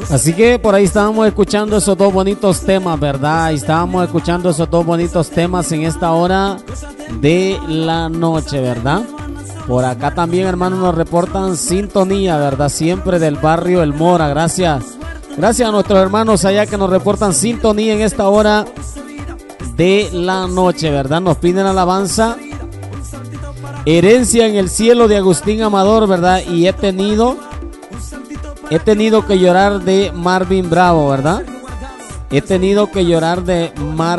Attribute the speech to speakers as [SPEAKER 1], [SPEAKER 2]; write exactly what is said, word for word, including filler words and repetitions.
[SPEAKER 1] Así que por ahí estábamos escuchando esos dos bonitos temas, ¿verdad? Estábamos escuchando esos dos bonitos temas en esta hora de la noche, ¿verdad? Por acá también, hermanos, nos reportan sintonía, ¿verdad? Siempre del barrio El Mora. Gracias. Gracias a nuestros hermanos allá que nos reportan sintonía en esta hora de la noche, ¿verdad? Nos piden alabanza. Herencia en el cielo de Agustín Amador, ¿verdad? Y he tenido, he tenido que llorar de Marvin Bravo, ¿verdad? He tenido que llorar de Marvin